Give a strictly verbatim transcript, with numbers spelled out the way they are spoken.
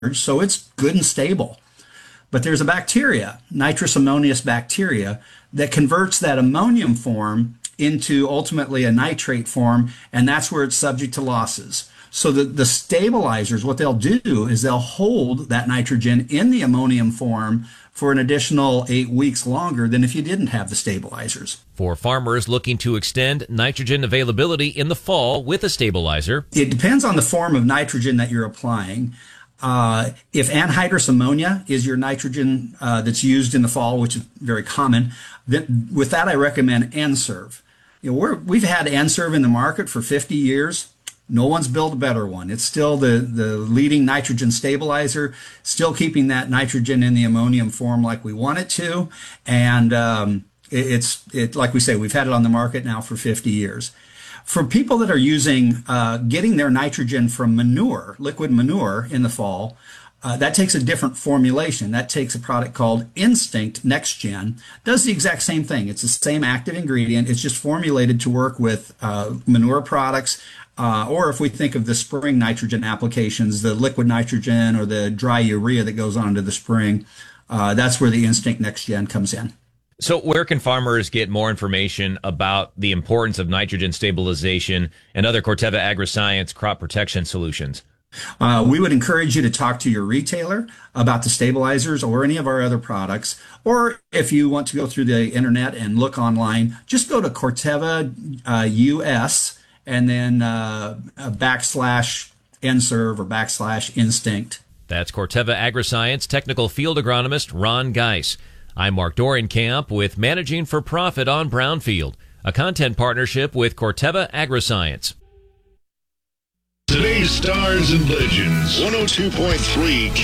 so it's good and stable. But there's a bacteria, nitrous ammonious bacteria, that converts that ammonium form into ultimately a nitrate form, and that's where it's subject to losses. So the, the stabilizers, what they'll do is they'll hold that nitrogen in the ammonium form for an additional eight weeks longer than if you didn't have the stabilizers. For farmers looking to extend nitrogen availability in the fall with a stabilizer, it depends on the form of nitrogen that you're applying. Uh, if anhydrous ammonia is your nitrogen uh, that's used in the fall, which is very common, then with that I recommend N-Serve. You know, we're, we've had N-Serve in the market for fifty years. No one's built a better one. It's still the, the leading nitrogen stabilizer, still keeping that nitrogen in the ammonium form like we want it to. And um, it, it's it, like we say, we've had it on the market now for fifty years. For people that are using, uh, getting their nitrogen from manure, liquid manure in the fall, uh, that takes a different formulation. That takes a product called Instinct NextGen. Does the exact same thing. It's the same active ingredient. It's just formulated to work with uh, manure products. Uh, or if we think of the spring nitrogen applications, the liquid nitrogen or the dry urea that goes onto the spring, uh, that's where the Instinct NextGen comes in. So where can farmers get more information about the importance of nitrogen stabilization and other Corteva Agriscience crop protection solutions? Uh, we would encourage you to talk to your retailer about the stabilizers or any of our other products. Or if you want to go through the internet and look online, just go to Corteva uh, U S and then uh, backslash N-Serve or backslash Instinct. That's Corteva Agriscience technical field agronomist Ron Geis. I'm Mark Dorenkamp with Managing for Profit on Brownfield, a content partnership with Corteva Agriscience. Today's Stars and Legends, one oh two point three